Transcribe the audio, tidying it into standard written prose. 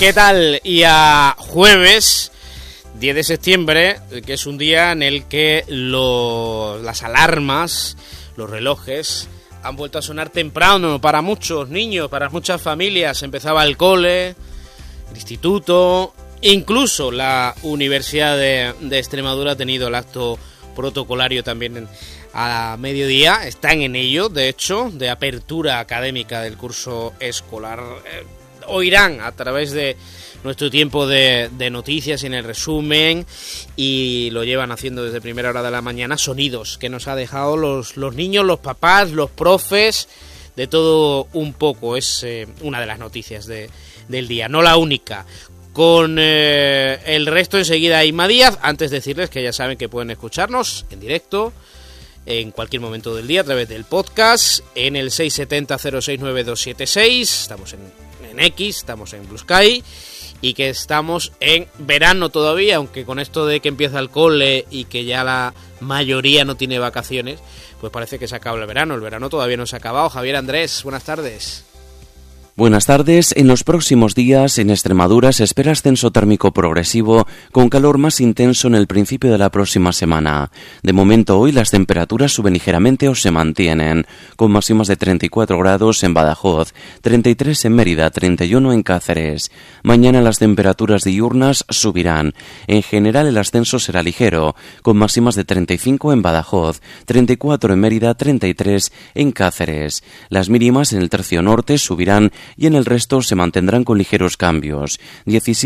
¿Qué tal? Y a jueves 10 de septiembre, que es un día en el que las alarmas, los relojes, han vuelto a sonar temprano para muchos niños, para muchas familias. Empezaba el cole, el instituto, incluso la Universidad de Extremadura ha tenido el acto protocolario también a mediodía. Están en ello, de hecho, de apertura académica del curso escolar. Oirán a través de nuestro tiempo de noticias y en el resumen, y lo llevan haciendo desde primera hora de la mañana, sonidos que nos ha dejado los niños, los papás, los profes, de todo un poco. Es una de las noticias del día, no la única. Con el resto enseguida Inma Díaz. Antes decirles que ya saben que pueden escucharnos en directo en cualquier momento del día a través del podcast en el 670-069-276. Estamos en X, estamos en Blue Sky, y que estamos en verano todavía, aunque con esto de que empieza el cole y que ya la mayoría no tiene vacaciones, pues parece que se acaba el verano. El verano todavía no se ha acabado. Javier Andrés, buenas tardes. Buenas tardes. En los próximos días en Extremadura se espera ascenso térmico progresivo con calor más intenso en el principio de la próxima semana. De momento hoy las temperaturas suben ligeramente o se mantienen, con máximas de 34 grados en Badajoz, 33 en Mérida, 31 en Cáceres. Mañana las temperaturas diurnas subirán. En general el ascenso será ligero, con máximas de 35 en Badajoz, 34 en Mérida, 33 en Cáceres. Las mínimas en el tercio norte subirán y en el resto se mantendrán con ligeros cambios. 17